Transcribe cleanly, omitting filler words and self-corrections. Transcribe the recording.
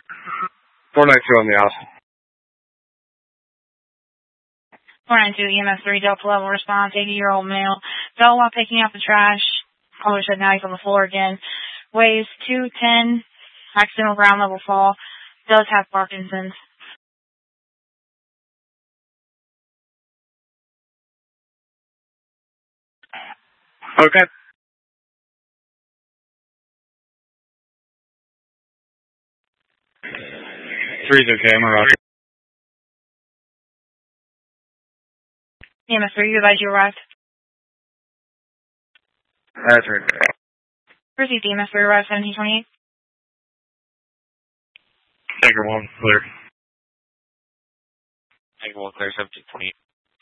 492 on the house. 492 EMS 3 Delta level response, 80-year-old male. Fell while picking up the trash. Caller said now he's on the floor again. Weighs 210, accidental ground level fall. Does have Parkinson's. Okay. 3's okay, I'm around. EMS 3, you advise you arrived. That's right. Received EMS 3 arrived 1728. Tiger 1, clear. Tiger 1, clear, 1728.